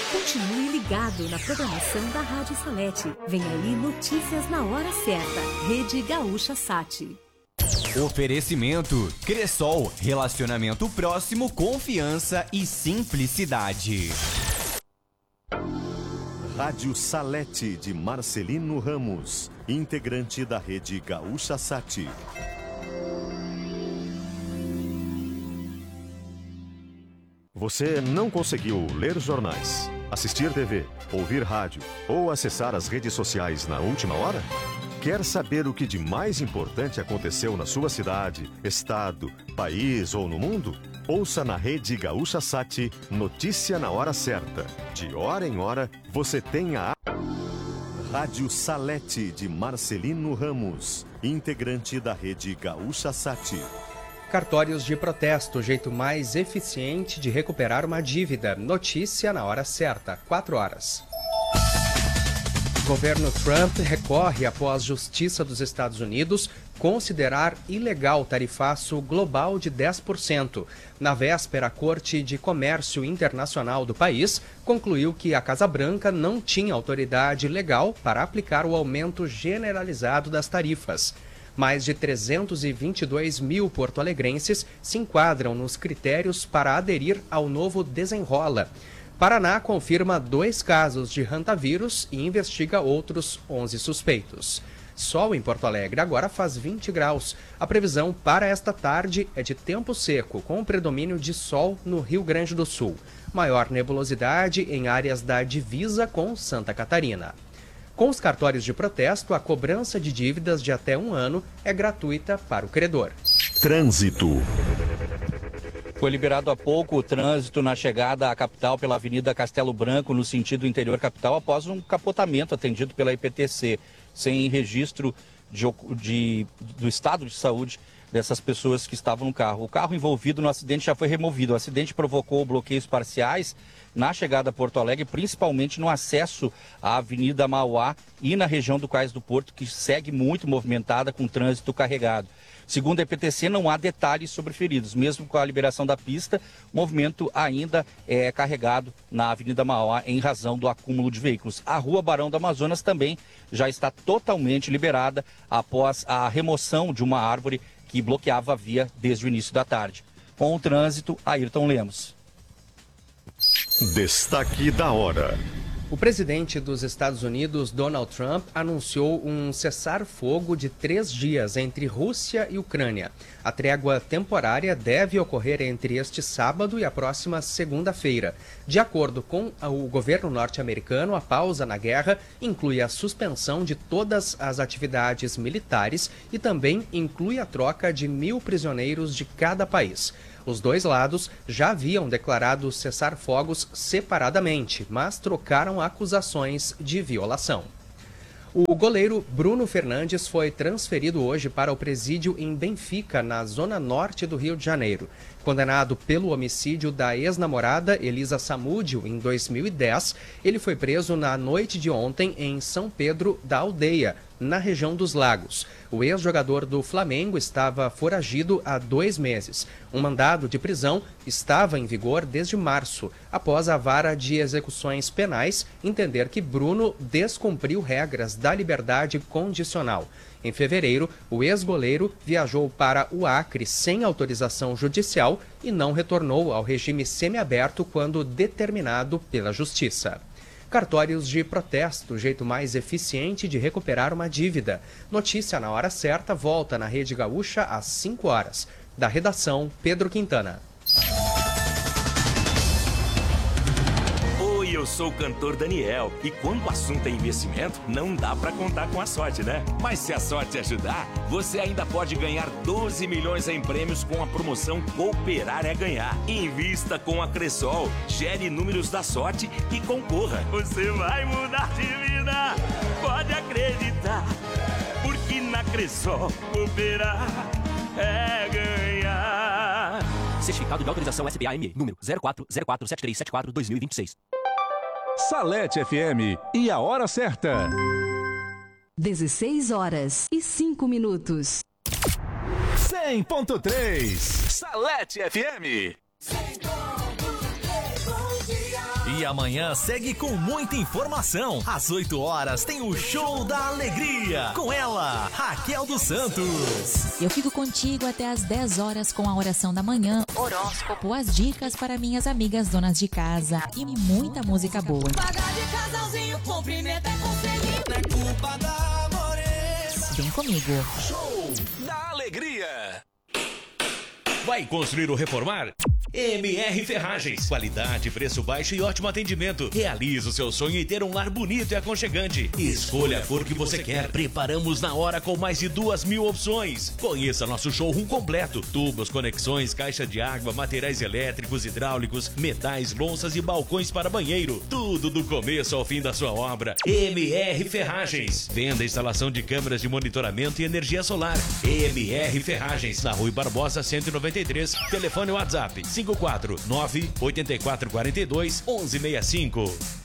Continue ligado na programação da Rádio Salete. Vem aí notícias na hora certa. Rede Gaúcha Sat. Oferecimento Cressol, relacionamento próximo, confiança e simplicidade. Rádio Salete de Marcelino Ramos, integrante da Rede Gaúcha Sat. Você não conseguiu ler jornais, assistir TV, ouvir rádio ou acessar as redes sociais na última hora? Quer saber o que de mais importante aconteceu na sua cidade, estado, país ou no mundo? Ouça na Rede Gaúcha Sat Notícia na Hora Certa. De hora em hora, você tem a Rádio Salete de Marcelino Ramos, integrante da Rede Gaúcha Sat. Cartórios de protesto, o jeito mais eficiente de recuperar uma dívida. Notícia na hora certa, 4 horas. Governo Trump recorre após Justiça dos Estados Unidos considerar ilegal tarifaço global de 10%. Na véspera, a Corte de Comércio Internacional do país concluiu que a Casa Branca não tinha autoridade legal para aplicar o aumento generalizado das tarifas. Mais de 322 mil porto-alegrenses se enquadram nos critérios para aderir ao novo Desenrola. Paraná confirma 2 casos de hantavírus e investiga outros 11 suspeitos. Sol em Porto Alegre agora faz 20 graus. A previsão para esta tarde é de tempo seco, com predomínio de sol no Rio Grande do Sul. Maior nebulosidade em áreas da divisa com Santa Catarina. Com os cartórios de protesto, a cobrança de dívidas de até 1 ano é gratuita para o credor. Trânsito. Foi liberado há pouco o trânsito na chegada à capital pela Avenida Castelo Branco, no sentido interior capital, após um capotamento atendido pela IPTC, sem registro do estado de saúde dessas pessoas que estavam no carro. O carro envolvido no acidente já foi removido. O acidente provocou bloqueios parciais na chegada a Porto Alegre, principalmente no acesso à Avenida Mauá e na região do Cais do Porto, que segue muito movimentada com trânsito carregado. Segundo a EPTC, não há detalhes sobre feridos. Mesmo com a liberação da pista, o movimento ainda é carregado na Avenida Mauá em razão do acúmulo de veículos. A Rua Barão do Amazonas também já está totalmente liberada após a remoção de uma árvore que bloqueava a via desde o início da tarde. Com o trânsito, Ayrton Lemos. Destaque da hora. O presidente dos Estados Unidos, Donald Trump, anunciou um cessar-fogo de 3 dias entre Rússia e Ucrânia. A trégua temporária deve ocorrer entre este sábado e a próxima segunda-feira. De acordo com o governo norte-americano, a pausa na guerra inclui a suspensão de todas as atividades militares e também inclui a troca de 1.000 prisioneiros de cada país. Os dois lados já haviam declarado cessar-fogos separadamente, mas trocaram acusações de violação. O goleiro Bruno Fernandes foi transferido hoje para o presídio em Benfica, na zona norte do Rio de Janeiro. Condenado pelo homicídio da ex-namorada Elisa Samúdio em 2010, ele foi preso na noite de ontem em São Pedro da Aldeia, na região dos Lagos. O ex-jogador do Flamengo estava foragido há 2 meses. Um mandado de prisão estava em vigor desde março, após a Vara de Execuções Penais entender que Bruno descumpriu regras da liberdade condicional. Em fevereiro, o ex-goleiro viajou para o Acre sem autorização judicial e não retornou ao regime semiaberto quando determinado pela Justiça. Cartórios de protesto, o jeito mais eficiente de recuperar uma dívida. Notícia na hora certa volta na Rede Gaúcha às 5 horas. Da redação, Pedro Quintana. Oi, eu sou o cantor Daniel e quando o assunto é investimento, não dá pra contar com a sorte, né? Mas se a sorte ajudar, você ainda pode ganhar 12 milhões em prêmios com a promoção Cooperar é Ganhar. Invista com a Cressol, gere números da sorte e concorra. Você vai mudar de vida, pode acreditar, porque na Cressol Cooperar é ganhar. Certificado de autorização SBAME, número 04047374-2026. Salete FM e a hora certa. 16 horas e 5 minutos. 100.3 Salete FM. E amanhã segue com muita informação. Às 8 horas tem o Show da Alegria. Com ela, Raquel dos Santos. Eu fico contigo até às 10 horas com a oração da manhã, horóscopo, as dicas para minhas amigas donas de casa e muita música boa. Vem comigo. Show da Alegria. Vai construir ou reformar? MR Ferragens. Qualidade, preço baixo e ótimo atendimento. Realize o seu sonho em ter um lar bonito e aconchegante. Escolha a cor que você quer. Preparamos na hora com mais de 2.000 opções. Conheça nosso showroom completo. Tubos, conexões, caixa de água, materiais elétricos, hidráulicos, metais, louças e balcões para banheiro. Tudo do começo ao fim da sua obra. MR Ferragens. Venda e instalação de câmeras de monitoramento e energia solar. MR Ferragens. Na Rui Barbosa 193. Telefone WhatsApp 549-8442-1165.